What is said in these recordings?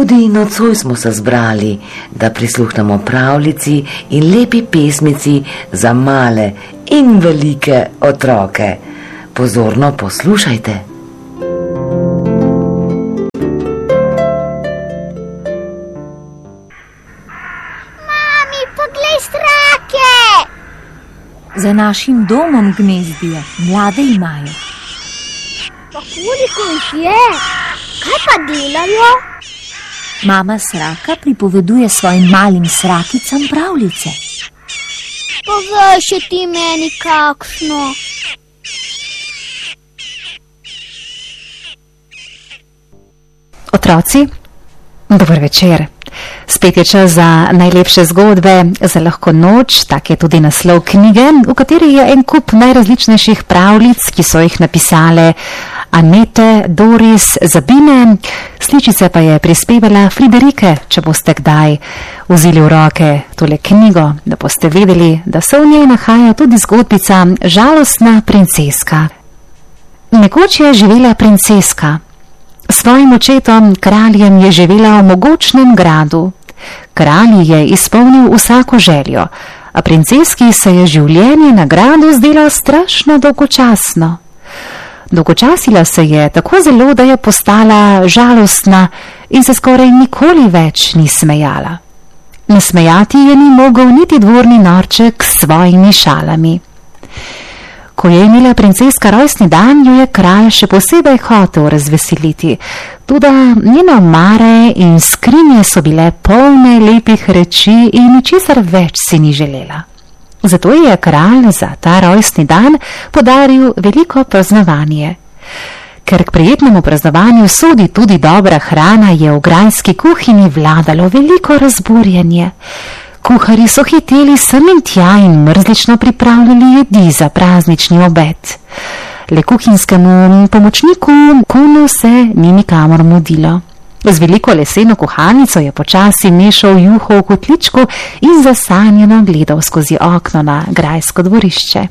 Tudi nocoj smo se zbrali, da prisluhnemo pravljici in lepi pesmici za male in velike otroke. Pozorno poslušajte. Mami, poglej strake! Za našim domom gnezdijo, mlade imajo. Pa koliko jih je? Kaj pa delajo? Mama sraka pripoveduje svojim malim srakicam pravljice. Povej še ti meni kakšno. Otroci, dober večer. Spet je čas za najlepše zgodbe, za lahko noč, tak je tudi naslov knjige, v kateri je en kup najrazličnejših pravljic, ki so jih napisale Anete, Doris, Zabine, sličice pa je prispevala Friderike, če boste kdaj vzeli v roke tole knjigo, da boste vedeli, da se v njej nahaja tudi zgodbica Žalostna princeska. Nekoč je živela princeska. S svojim očetom, kraljem, je živela v mogočnem gradu. Kralj je izpolnil vsako željo, a princeski se je življenje na gradu zdelo strašno dolgočasno. Dolgočasila se je tako zelo, da je postala žalostna in se skoraj nikoli več ni smejala. Nasmejati je ni mogel niti dvorni norček s svojimi šalami. Ko je imela princeska rojstni dan, jo je kralj še posebej hotel razveseliti, tudi njene omare in skrinje so bile polne lepih reči in ničesar več si ni želela. Zato je kralj za ta rojstni dan podaril veliko praznovanje. Ker k prijetnemu praznovanju sodi tudi dobra hrana, je v grajski kuhinji vladalo veliko razburjenje. Kuharji so hiteli sem in tja in mrzlično pripravljali jedi za praznični obed. Le kuhinjskemu pomočniku Kunu se ni nikamor mudilo. Z veliko leseno kuhalnico je počasi mešal juho v kotličku in zasanjeno gledal skozi okno na grajsko dvorišče.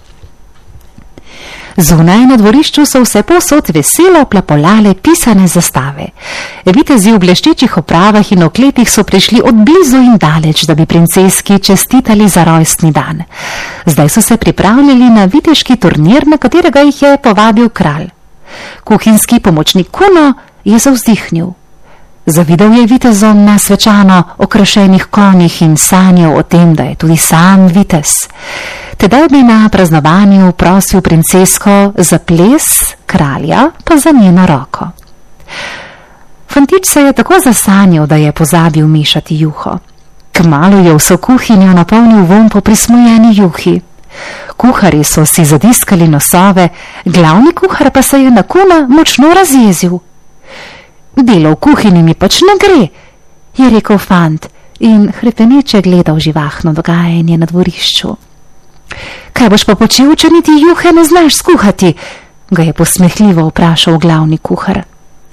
Zunaj na dvorišču so vse povsod veselo plapolale pisane zastave. Vitezi v bleščečih opravah in oklepih so prišli od blizu in daleč, da bi princeski čestitali za rojstni dan. Zdaj so se pripravljali na viteški turnir, na katerega jih je povabil kralj. Kuhinjski pomočnik Kuno je zavzdihnil. Zavidal je vitezom na svečano okrašenih konjih in sanjal o tem, da je tudi sam vitez. Tedaj bi na praznovanju prosil princesko za ples, kralja pa za njeno roko. Fantič se je tako zasanjal, da je pozabil mešati juho. Kmalu je vso kuhinjo napolnil vonj po prismojeni juhi. Kuharji so si zadiskali nosove, glavni kuhar pa se je na Kuna močno razjezil. Delo v kuhinji mi pač ne gre, je rekel fant in hrepeneče gledal živahno dogajanje na dvorišču. Kaj boš pa počel, če niti juhe ne znaš skuhati? Ga je posmehljivo vprašal glavni kuhar.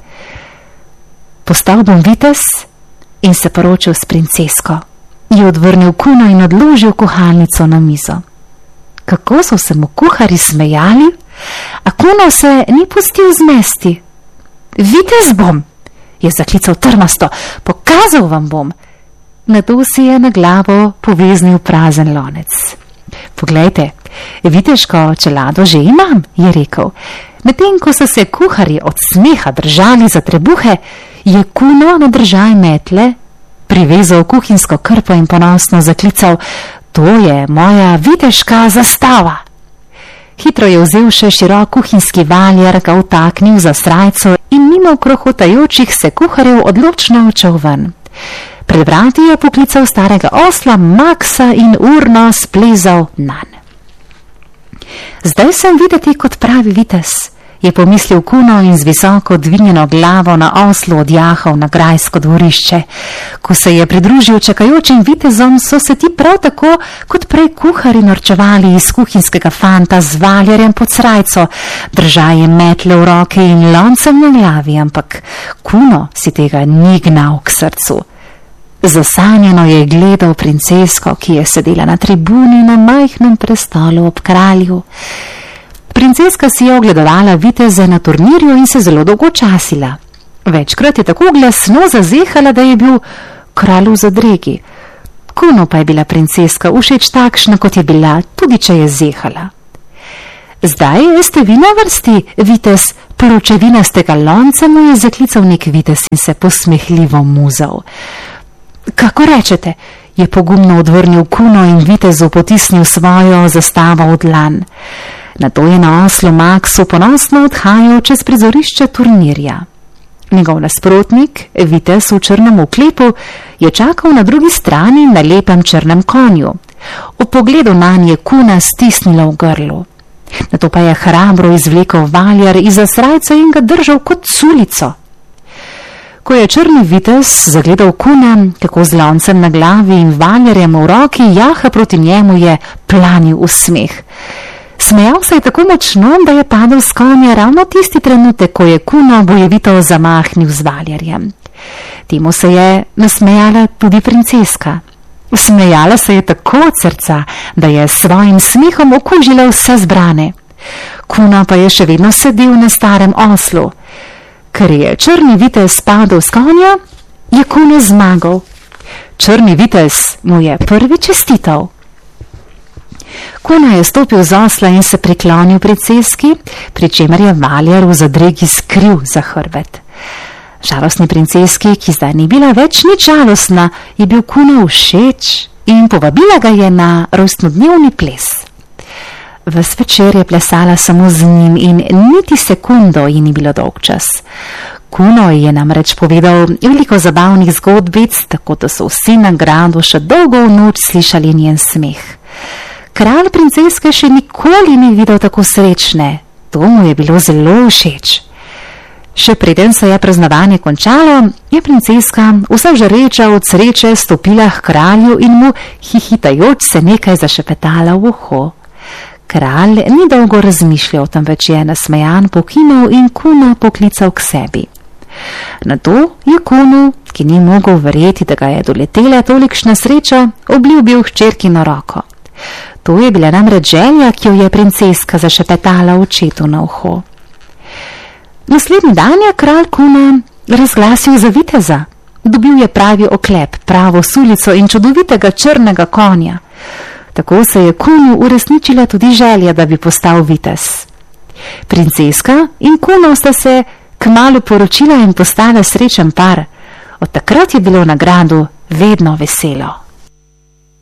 Postal bom vitez in se poročil s princesko. Je odvrnil Kuno in odložil kuhalnico na mizo. Kako so se mu kuharji smejali, a Kuno se ni pustil zmesti. Vitez bom, je zaklical trmasto, pokazal vam bom. Nato si je na glavo poveznil prazen lonec. Poglejte, viteško čelado že imam, je rekel. Medtem ko so se kuharji od smeha držali za trebuhe, je Kuno na držaj metle privezal kuhinjsko krpo in ponosno zaklical: to je moja viteška zastava. Hitro je vzel še širok kuhinjski valjar, ga vtaknil za srajco in mimo krohotajočih se kuharjev odločno odšel ven. Pred vrati je poklical starega osla Maksa in urno splezal nanj. Zdaj sem videti kot pravi vitez, je pomislil Kuno in z visoko dvignjeno glavo na oslu odjahal na grajsko dvorišče. Ko se je pridružil čakajočim vitezom, so se ti prav tako kot prej kuharji norčevali iz kuhinjskega fanta z valjarjem pod srajco, držajem metle v roke in loncem na glavi, ampak Kuno si tega ni gnal k srcu. Zasanjeno je gledal princesko, ki je sedela na tribuni na majhnem prestolu ob kralju. Princeska si je ogledovala viteze na turnirju in se zelo dolgočasila. Večkrat je tako glasno zazehala, da je bil kralj v zadregi. Kuno pa je bila princeska všeč takšna, kot je bila, tudi če je zehala. Zdaj ste vi na vrsti, vitez pločevinastega lonca, mu je zaklical nek vitez in se posmehljivo muzal. Kako rečete, je pogumno odvrnil Kuno in vitezu potisnil svojo zastavo v dlan. Nato je na oslu Maksu ponosno odhajal čez prizorišče turnirja. Njegov nasprotnik, vitez v črnem oklepu, je čakal na drugi strani na lepem črnem konju. V pogledu nanj je Kuna stisnila v grlu. Nato pa je hrabro izvlekel valjar izza srajca in ga držal kot sulico. Ko je črni vitez zagledal Kuna, kako z loncem na glavi in valjarjem v roki jaha proti njemu, je planil v smeh. Smejal se je tako močno, da je padel s konja ravno tisti trenutek, ko je Kuno bojevito zamahnil z valjarjem. Temu se je nasmejala tudi princeska. Smejala se je tako od srca, da je s svojim smehom okužila vse zbrane. Kuno pa je še vedno sedel na starem oslu. Ker je črni vitez padel s konja, je Kuno zmagal. Črni vitez mu je prvi čestital. Kuno je stopil z osla in se priklonil princeski, pri čemer je valjar v zadregi skril za hrbet. Žalostni princeski, ki zdaj ni bila več nič žalostna, je bil Kuno všeč in povabila ga je na rojstnodnevni ples. Ves večer je plesala samo z njim in niti sekundo ji ni bilo dolgčas. Kuno je namreč povedal veliko zabavnih zgodbic, tako da so vsi na gradu še dolgo v noč slišali njen smeh. Kralj princeske še nikoli ni videl tako srečne, to mu je bilo zelo všeč. Še preden se je praznovanje končalo, je princeska vsa žareča od sreče stopila k kralju in mu hihitajoč se nekaj zašepetala v uho. Kralj ni dolgo razmišljal, temveč je nasmejan pokimal in Kuno poklical k sebi. Nato je Kuno, ki ni mogel verjeti, da ga je doletela tolikšna sreča, obljubil hčerkino roko. To je bila namreč želja, ki jo je princeska zašepetala očetu na uho. Naslednji dan je kralj Kuno razglasil za viteza. Dobil je pravi oklep, pravo sulico in čudovitega črnega konja. Tako se je Kuno uresničila tudi želja, da bi postal vitez. Princeska in Kuno sta se kmalu poročila in postala srečen par. Od takrat je bilo na gradu vedno veselo.